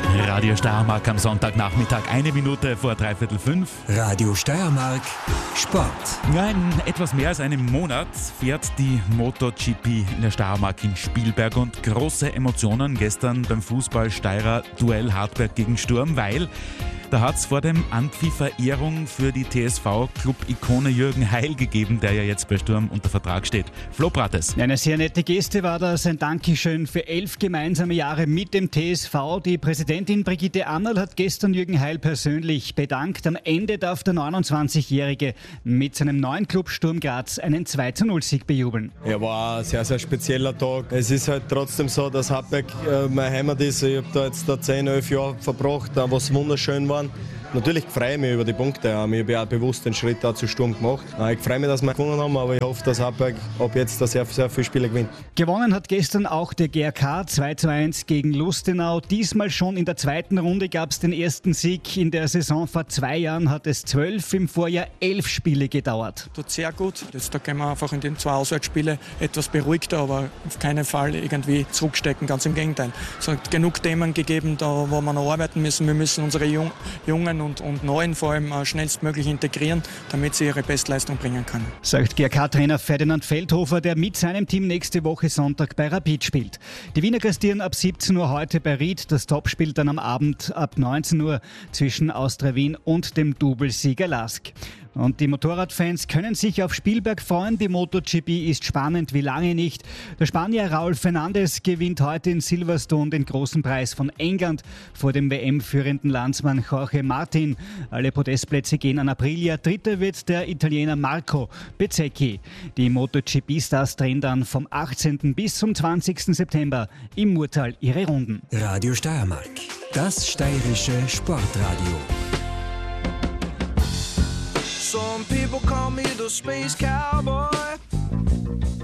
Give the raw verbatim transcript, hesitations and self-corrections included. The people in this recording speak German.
Radio Steiermark am Sonntagnachmittag, eine Minute vor dreiviertel fünf. Radio Steiermark Sport. Ja, in etwas mehr als einem Monat fährt die MotoGP in der Steiermark in Spielberg und große Emotionen gestern beim Fußball-Steirer Duell Hartberg gegen Sturm, weil da hat es vor dem Anpfiff-Ehrung für die T S V-Club-Ikone Jürgen Heil gegeben, der ja jetzt bei Sturm unter Vertrag steht. Flo Prates. Eine sehr nette Geste war das, ein Dankeschön für elf gemeinsame Jahre mit dem T S V. Die Präsidentin Brigitte Annal hat gestern Jürgen Heil persönlich bedankt. Am Ende darf der neunundzwanzigjährige mit seinem neuen Club Sturm Graz einen zwei zu null Sieg bejubeln. Ja, war ein sehr, sehr spezieller Tag. Es ist halt trotzdem so, dass Hartberg äh, meine Heimat ist. Ich habe da jetzt da zehn, elf Jahre verbracht, was wunderschön war. Natürlich freue ich mich über die Punkte. Ich habe ja bewusst den Schritt da zu Sturm gemacht. Ich freue mich, dass wir gewonnen haben, aber ich hoffe, dass Hartberg ab jetzt sehr, sehr viele Spiele gewinnt. Gewonnen hat gestern auch der G R K zwei zu eins gegen Lustenau. Diesmal schon in der zweiten Runde gab es den ersten Sieg. In der Saison vor zwei Jahren hat es zwölf, im Vorjahr elf Spiele gedauert. Tut sehr gut. Jetzt da können wir einfach in den zwei Auswärtsspielen etwas beruhigter, aber auf keinen Fall irgendwie zurückstecken. Ganz im Gegenteil. Es hat genug Themen gegeben, da wo wir noch arbeiten müssen. Wir müssen unsere Jung, Jungen und, und Neuen vor allem schnellstmöglich integrieren, damit sie ihre Bestleistung bringen können. Sagt G R K-Trainer Ferdinand Feldhofer, der mit seinem Team nächste Woche Sonntag bei Rapid spielt. Die Wiener gastieren ab siebzehn Uhr heute bei Ried. Das Topspiel dann am Abend ab neunzehn Uhr zwischen Austria Wien und dem Doublesieger Lask. Und die Motorradfans können sich auf Spielberg freuen. Die MotoGP ist spannend wie lange nicht. Der Spanier Raúl Fernández gewinnt heute in Silverstone den großen Preis von England vor dem W M-führenden Landsmann Jorge Martin. Alle Podestplätze gehen an Aprilia. Dritter wird der Italiener Marco Bezzecchi. Die MotoGP-Stars drehen dann vom achtzehnten bis zum zwanzigsten September im Murtal ihre Runden. Radio Steiermark, das steirische Sportradio. Some people call me the space cowboy.